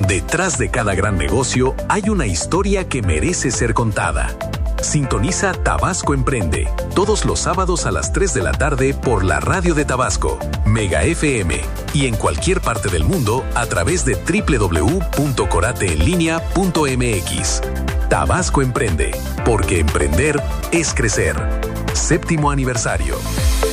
Detrás de cada gran negocio hay una historia que merece ser contada. Sintoniza Tabasco Emprende, todos los sábados a las 3 de la tarde por la radio de Tabasco, Mega FM, y en cualquier parte del mundo a través de www.corateenlinea.mx. Tabasco Emprende, porque emprender es crecer. 7º aniversario.